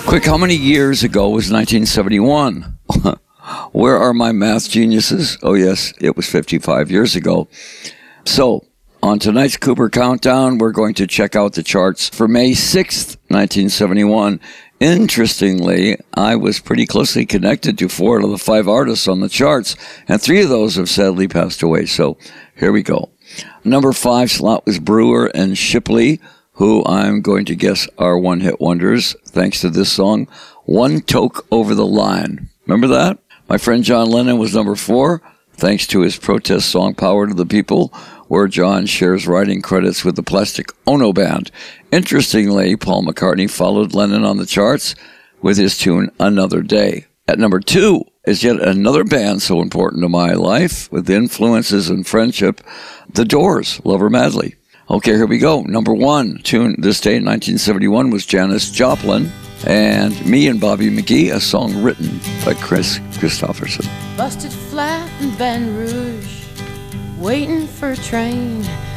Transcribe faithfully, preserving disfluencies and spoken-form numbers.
Quick, how many years ago was nineteen seventy-one? Where are my math geniuses? Oh, yes, it was fifty-five years ago. So, on tonight's Cooper Countdown, we're going to check out the charts for May sixth, nineteen seventy-one. Interestingly, I was pretty closely connected to four out of the five artists on the charts, and three of those have sadly passed away. So, here we go. Number five slot was Brewer and Shipley, who I'm going to guess are one-hit wonders, thanks to this song, One Toke Over the Line. Remember that? My friend John Lennon was number four, thanks to his protest song, Power to the People, where John shares writing credits with the Plastic Ono Band. Interestingly, Paul McCartney followed Lennon on the charts with his tune, Another Day. At number two is yet another band so important to my life, with influences and friendship, The Doors, Lover Madly. Okay, here we go. Number one tune this day in nineteen seventy-one was Janis Joplin and Me and Bobby McGee, a song written by Chris Christopherson. Busted flat in Baton Rouge, waiting for a train.